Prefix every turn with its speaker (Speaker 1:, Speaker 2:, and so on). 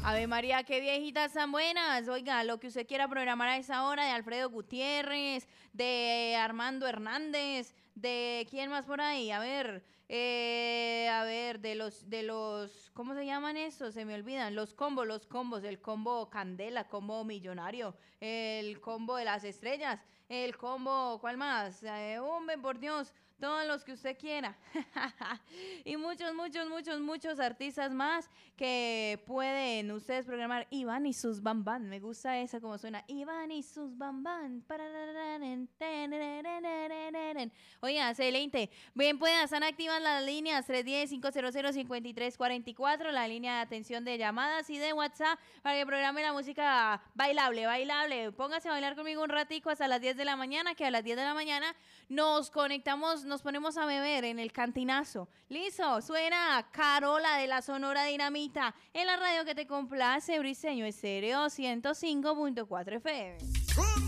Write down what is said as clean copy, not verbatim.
Speaker 1: Ave María, qué viejitas tan buenas. Oiga, lo que usted quiera programar a esa hora, de Alfredo Gutiérrez, de Armando Hernández, de quién más por ahí. De los, ¿cómo se llaman esos? Se me olvidan. Los combos, el combo Candela, combo Millonario, el combo de las estrellas, el combo, ¿cuál más? Hombre, por Dios, todos los que usted quiera. Y muchos artistas más que pueden ustedes programar. Iván y sus bambán, me gusta esa como suena. Iván y sus bambán. Oiga, excelente. Bien, pueden estar activas las líneas 310-500-5344, la línea de atención de llamadas y de WhatsApp para que programe la música bailable. Póngase a bailar conmigo un ratico hasta las 10 de la mañana, que a las 10 de la mañana nos conectamos, nos ponemos a beber en el cantinazo. Listo, suena Carola de la Sonora Dinamita en la radio que te complace, Briseño Estéreo 105.4 FM.